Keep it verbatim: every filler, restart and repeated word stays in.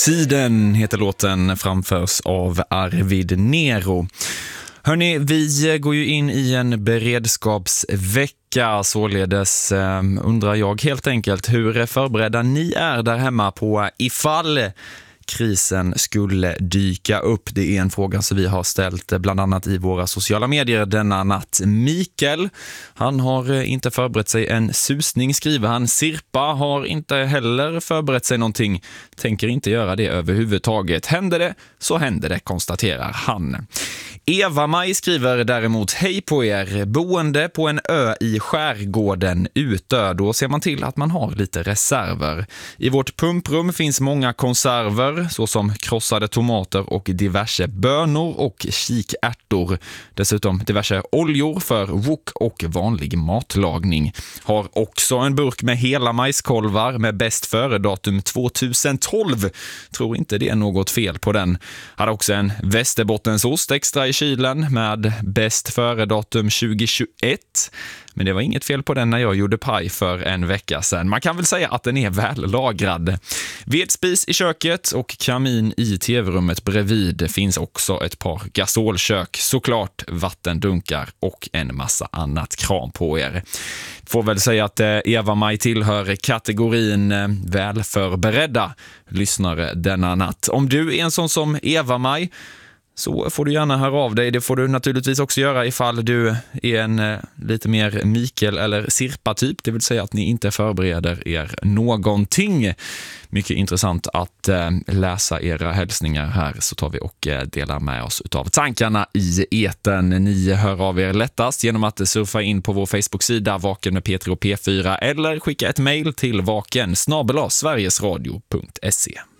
Tiden heter låten, framförs av Arvid Nero. Hörrni, vi går ju in i en beredskapsvecka, således eh, undrar jag helt enkelt hur förberedda ni är där hemma på ifall krisen skulle dyka upp. Det är en fråga som vi har ställt bland annat i våra sociala medier denna natt. Mikael, han har inte förberett sig en susning, skriver han. Sirpa har inte heller förberett sig någonting, tänker inte göra det överhuvudtaget. Händer det så händer det, konstaterar han. Eva-Maj skriver däremot: hej på er, boende på en ö i skärgården Utö, då ser man till att man har lite reserver. I vårt pumprum finns många konserver såsom krossade tomater och diverse bönor och kikärtor. Dessutom diverse oljor för wok och vanlig matlagning. Har också en burk med hela majskolvar med bäst före datum tjugohundratolv. Tror inte det är något fel på den. Har också en västerbottensost extra i kylen med bäst före datum tjugohundratjugoett. Men det var inget fel på den när jag gjorde paj för en vecka sedan. Man kan väl säga att den är väl lagrad. Vedspis i köket och kamin i tv-rummet bredvid. Finns också ett par gasolkök, såklart vattendunkar och en massa annat kram på er. Får väl säga att Eva-Maj tillhör kategorin väl förberedda lyssnare denna natt. Om du är en sån som Eva-Maj, så får du gärna höra av dig. Det får du naturligtvis också göra ifall du är en eh, lite mer Mikael eller Sirpa typ. Det vill säga att ni inte förbereder er någonting. Mycket intressant att eh, läsa era hälsningar här, så tar vi och eh, delar med oss utav tankarna i eten. Ni hör av er lättast genom att surfa in på vår Facebook-sida Vaken med P tre och P fyra eller skicka ett mejl till vaken snabel-a sverigesradio punkt se.